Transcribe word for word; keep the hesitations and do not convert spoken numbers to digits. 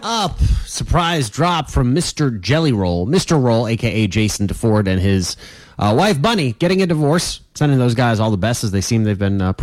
up, surprise drop from Mister Jelly Roll. Mister Roll, a k a. Jason DeFord, and his uh, wife, Bunny, getting a divorce. Sending those guys all the best as they seem they've been uh,